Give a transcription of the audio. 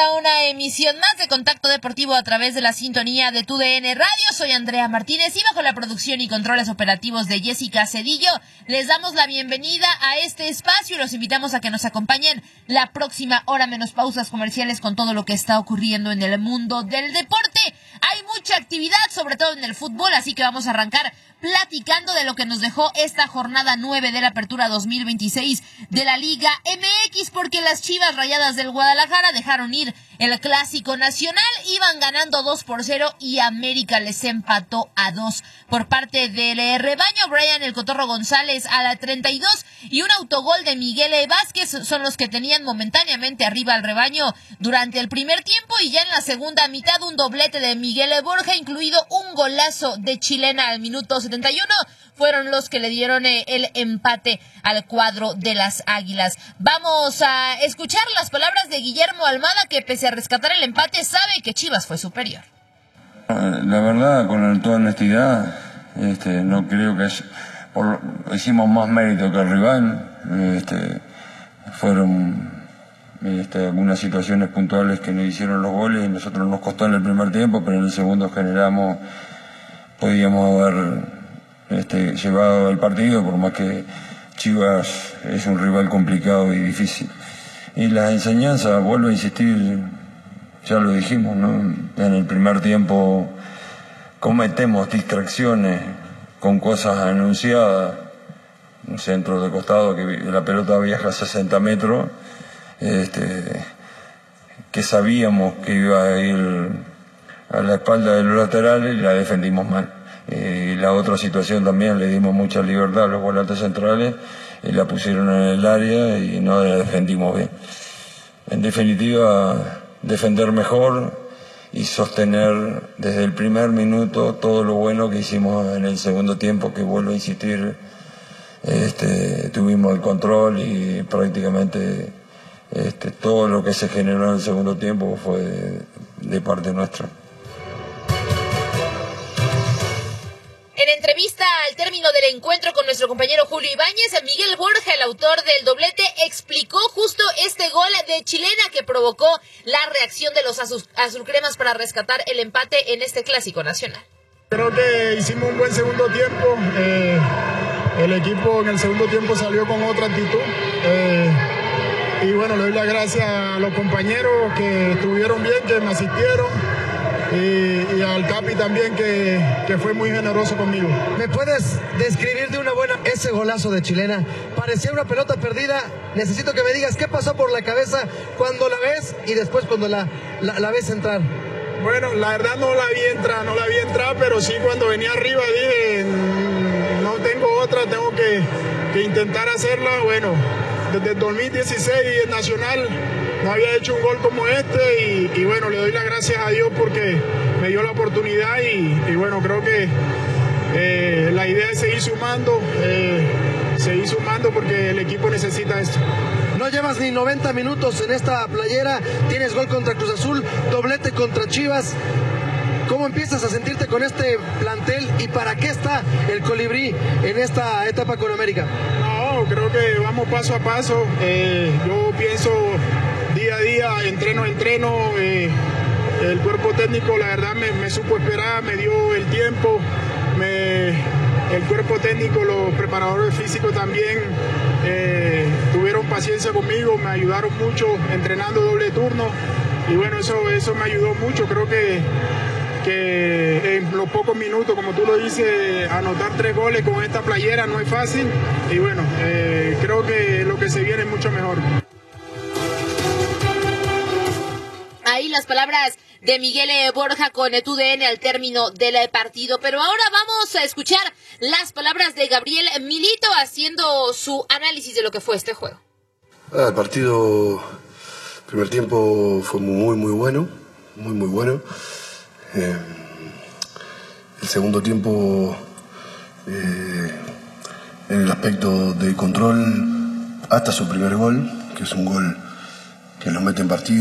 a una emisión más de Contacto Deportivo a través de la sintonía de TUDN Radio. Soy Andrea Martínez y bajo la producción y controles operativos de Jessica Cedillo, les damos la bienvenida a este espacio y los invitamos a que nos acompañen la próxima hora menos pausas comerciales con todo lo que está ocurriendo en el mundo del deporte. Hay mucha actividad, sobre todo en el fútbol, así que vamos a arrancar platicando de lo que nos dejó esta jornada 9 de la Apertura 2026 de la Liga MX, porque las Chivas Rayadas del Guadalajara dejaron ir el Clásico Nacional, iban ganando 2-0 y América les empató a 2 por parte del rebaño. Brian El Cotorro González a la 32 y un autogol de Miguel Vázquez son los que tenían momentáneamente arriba al rebaño durante el primer tiempo, y ya en la segunda mitad un doblete de Miguel Borja, incluido un golazo de Chilena al minuto 71, fueron los que le dieron el empate al cuadro de las Águilas. Vamos a escuchar las palabras de Guillermo Almada, que pese a rescatar el empate sabe que Chivas fue superior. La verdad, con toda honestidad, no creo que hicimos más mérito que el rival. Fueron algunas situaciones puntuales que nos hicieron los goles y nosotros nos costó en el primer tiempo, pero en el segundo podíamos haber llevado el partido, por más que Chivas es un rival complicado y difícil. Y las enseñanzas, vuelvo a insistir, ya lo dijimos, ¿no? En el primer tiempo cometemos distracciones con cosas anunciadas, un centro de costado que la pelota viaja a 60 metros, que sabíamos que iba a ir a la espalda de los laterales y la defendimos mal. Y la otra situación también, le dimos mucha libertad a los volantes centrales y la pusieron en el área y no la defendimos bien. En definitiva, defender mejor y sostener desde el primer minuto todo lo bueno que hicimos en el segundo tiempo, que vuelvo a insistir, tuvimos el control y prácticamente todo lo que se generó en el segundo tiempo fue de parte nuestra. En entrevista al término del encuentro con nuestro compañero Julio Ibáñez, Miguel Borja, el autor del doblete, explicó justo este gol de Chilena que provocó la reacción de los azulcremas para rescatar el empate en este Clásico Nacional. Creo que hicimos un buen segundo tiempo. El equipo en el segundo tiempo salió con otra actitud. Y bueno, le doy las gracias a los compañeros que estuvieron bien, que me asistieron. Y al Capi también, que fue muy generoso conmigo. ¿Me puedes describir de una buena ese golazo de Chilena? Parecía una pelota perdida. Necesito que me digas qué pasó por la cabeza cuando la ves y después cuando la ves entrar. Bueno, la verdad no la vi entrar, pero sí cuando venía arriba dije, no tengo otra, tengo que intentar hacerla. Bueno, desde el 2016 en Nacional no había hecho un gol como este y bueno, le doy las gracias a Dios porque me dio la oportunidad y bueno, creo que la idea es seguir sumando porque el equipo necesita esto. No llevas ni 90 minutos en esta playera, tienes gol contra Cruz Azul, doblete contra Chivas. ¿Cómo empiezas a sentirte con este plantel y para qué está el Colibrí en esta etapa con América? No, creo que vamos paso a paso. Yo pienso día a día, entreno a entreno. El cuerpo técnico, la verdad, me supo esperar, me dio el tiempo. El cuerpo técnico, los preparadores físicos también tuvieron paciencia conmigo, me ayudaron mucho entrenando doble turno. Y bueno, eso me ayudó mucho. Creo que en los pocos minutos, como tú lo dices, anotar 3 goles con esta playera no es fácil. Y bueno, creo que lo que se viene es mucho mejor. Ahí las palabras de Miguel Borja con TUDN al término del partido. Pero ahora vamos a escuchar las palabras de Gabriel Milito haciendo su análisis de lo que fue este juego. El partido, primer tiempo fue muy bueno, muy bueno. El segundo tiempo, en el aspecto de control, hasta su primer gol, que es un gol que nos mete en partido.